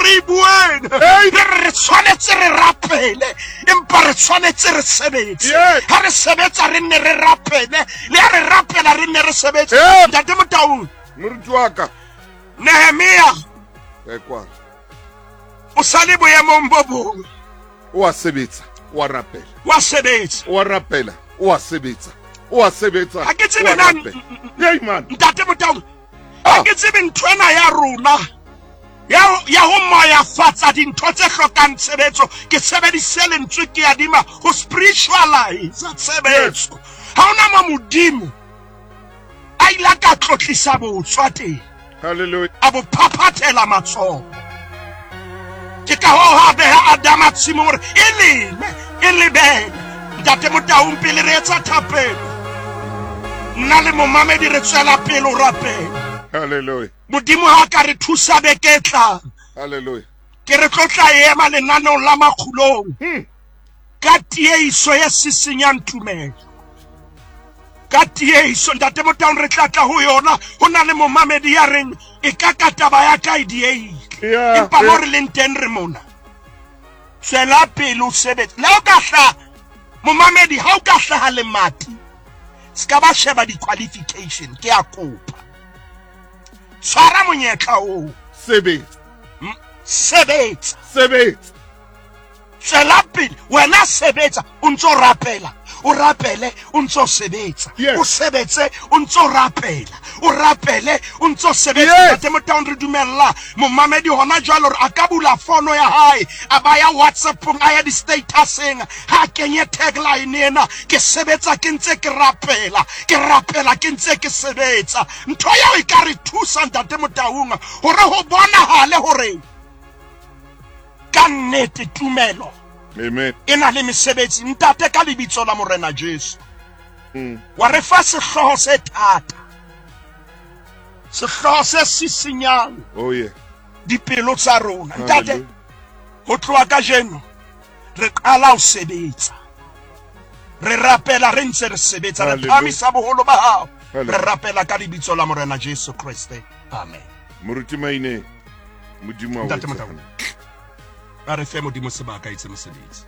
re bueng re tshwanetse re rapele empa re tshwanetse re sebetse ha re sebetsa re nne re rapele le ha re rapela re nne re sebetse ntate Motaung moruti wa ka Nehemia ekwa o sale boemong bo bong wa sebetsa wa rapela wa sebetsa wa rapela wa sebetsa wa sebetsa ha ke tsebe nang man ntate Motaung ha ke tsebe ntwena ya rona ya ho moya fatsa dintho tse hlokang tshebetso ke sebedise lentswe ke ya dima ho spiritualize tshebetso ha ona Modimo a ila ka tlotlisa botswa teng hallelujah abo phaphathela matsoho ke ka ho ha beha Adama tshimong hore e lebele ntate Motaung pele re etsa thapelo nna le momamedi re tswela pele o rapela hallelujah Modimo ha ka re thusa beke tlang hallelujah ke re tlotla ema lenanong la makgulong ka tiehiso ya sisinyang tumelo ka tiehiso ntate Motaung re tlatla ho yona ho na le momamedi ya reng e ka kataba ya ka ideile empa mo re leng teng re mona tswela pele o sebetsa le o ka hla momamedi ha o ka hlaha le mati ska ba sheba di qualification ke a kopa tshwara monyetla o sebetsa tswela pele wena sebetsa o ntso rapela o rapele o ntso sebetsa o sebetse o ntso rapela o rapele o ntso sebetsa ntate Motaung re dumella momamedi hona jwalo re a ka bula fono ya hae a ba ya WhatsApp a ya di statuseng ha kenye tagline ena ke sebetsa ke ntse ke rapela ke ntse ke sebetsa ntho ya e ka re thusa ntate Motaung hore ho bonahale hore ka nnete tumelo amen ena le mesebetsi ntate ka lebitso la Morena Jesu wa re fa sehloho se thata sehloho se sisinyang dipelo tsa rona ntate ho tloha ka jeno re qala ho sebetsa re rapela re ntse re sebetsa re phamisa boholo ba hao re rapela ka lebitso la Morena Jesu Kriste amen moruti maine Modimo wa ntate Motaung a re fe Modimo sebaka itse mosebetsi